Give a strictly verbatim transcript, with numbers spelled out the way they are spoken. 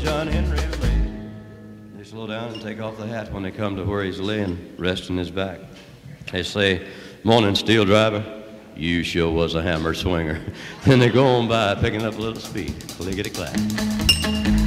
John Henry lay. They slow down and take off the hat when they come to where he's laying, resting his back. They say, "Morning, steel driver. You sure was a hammer swinger." Then they go on by, picking up a little speed. Clickety-clack.